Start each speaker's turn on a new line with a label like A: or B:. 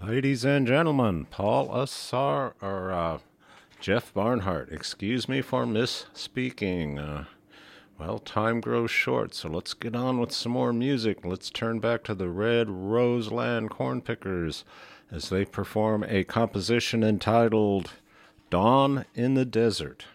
A: Ladies and gentlemen, Paul Assar or Jeff Barnhart. Excuse me for misspeaking. Well, time grows short, so let's get on with some more music. Let's turn back to the Red Roseland Cornpickers as they perform a composition entitled Dawn in the Desert.